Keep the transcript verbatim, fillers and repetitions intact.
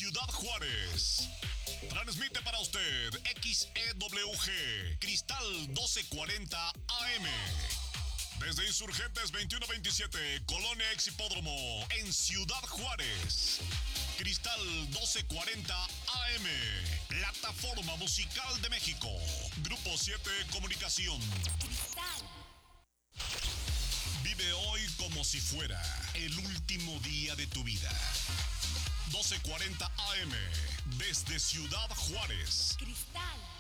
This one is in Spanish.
Ciudad Juárez. Transmite para usted X E W G, Cristal doce cuarenta A M. Desde Insurgentes veintiuno veintisiete, Colonia Exhipódromo, en Ciudad Juárez. Cristal doce cuarenta A M, Plataforma Musical de México. Grupo siete Comunicación. Cristal. Vive hoy como si fuera el último día de tu vida. doce cuarenta A M, desde Ciudad Juárez. Cristal.